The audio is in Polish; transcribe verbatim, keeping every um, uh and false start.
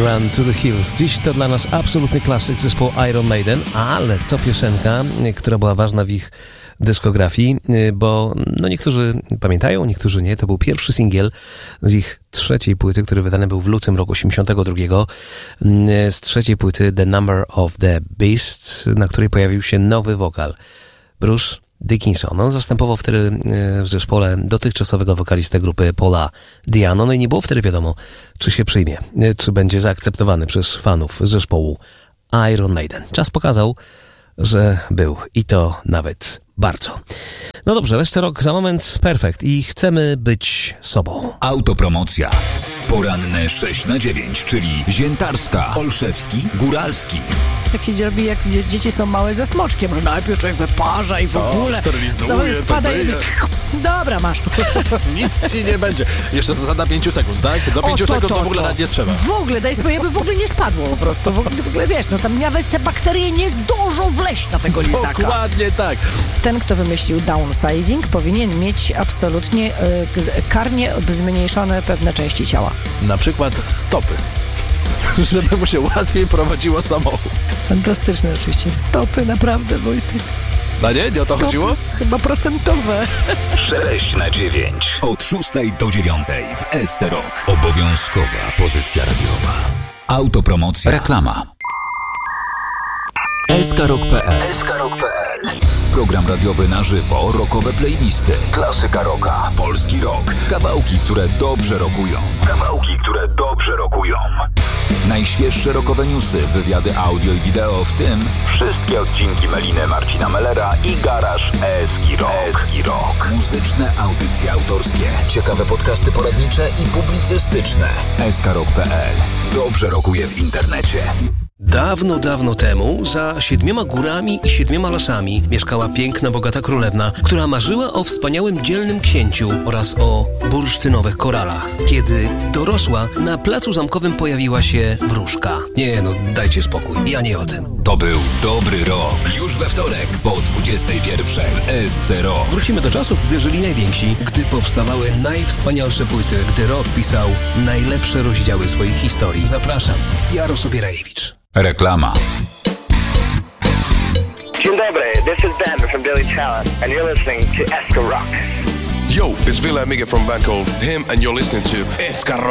Run to the Hills. Dziś to dla nas absolutny klasyk zespołu Iron Maiden, ale to piosenka, która była ważna w ich dyskografii, bo no niektórzy pamiętają, niektórzy nie. To był pierwszy singiel z ich trzeciej płyty, który wydany był w lutym roku osiemdziesiątego drugiego. Z trzeciej płyty The Number of the Beast, na której pojawił się nowy wokal. Bruce Dickinson. On zastępował wtedy w zespole dotychczasowego wokalistę grupy Paula Di'Anno. No i nie było wtedy wiadomo, czy się przyjmie, czy będzie zaakceptowany przez fanów zespołu Iron Maiden. Czas pokazał, że był i to nawet bardzo. No dobrze, jeszcze rok za moment, perfekt i chcemy być sobą. Autopromocja. Poranne sześć na dziewięć, czyli Ziętarska, Olszewski, Góralski. Tak się robi, jak dzie- dzieci są małe ze smoczkiem, że najpierw człowiek wyparza i w ogóle... sterylizuje, spada i... Dobra, masz. Nic ci nie będzie. Jeszcze zasada pięciu sekund, tak? Do pięciu sekund to w ogóle nawet nie trzeba. W ogóle, daj sobie, jakby w ogóle nie spadło po prostu. W ogóle, w ogóle wiesz, no tam nawet te bakterie nie zdążą wleść na tego lizaka. Dokładnie tak. Ten, kto wymyślił downsizing, powinien mieć absolutnie y, karnie zmniejszone pewne części ciała. Na przykład stopy. Żeby mu się łatwiej prowadziło samochód. Fantastyczne oczywiście. Stopy, naprawdę, Wojtek. No nie? Nie o to Stopy, chodziło? chyba procentowe. sześć na dziewięć. Od szóstej do dziewiątej w S C Rock. Obowiązkowa pozycja radiowa. Autopromocja. Reklama. S K Rock kropka P L. S K Rock kropka P L. Program radiowy na żywo, rockowe playlisty, klasyka rocka, polski rock, kawałki, które dobrze rockują. Kawałki, które dobrze rockują. Najświeższe rockowe newsy, wywiady audio i wideo, w tym wszystkie odcinki Meliny Marcina Mellera i Garaż Eski Rock. Eski Rock. Muzyczne audycje autorskie, ciekawe podcasty poradnicze i publicystyczne. S K Rock kropka P L. Dobrze rockuje w internecie. Dawno, dawno temu, za siedmioma górami i siedmioma lasami mieszkała piękna, bogata królewna, która marzyła o wspaniałym, dzielnym księciu oraz o bursztynowych koralach. Kiedy dorosła, na placu zamkowym pojawiła się wróżka. Nie no, dajcie spokój, ja nie o tym. To był dobry rok. Już we wtorek po dwudziestej pierwszej w S C Rock. Wrócimy do czasów, gdy żyli najwięksi, gdy powstawały najwspanialsze płyty, gdy rock pisał najlepsze rozdziały swoich historii. Zapraszam, Jaro Sobierajewicz. Reklama. Dzień dobry, this is Ben from Billy Talent, and you're listening to S K Rock. Yo, it's Villa Amiga from a band called Him, and you're listening to S K Rock.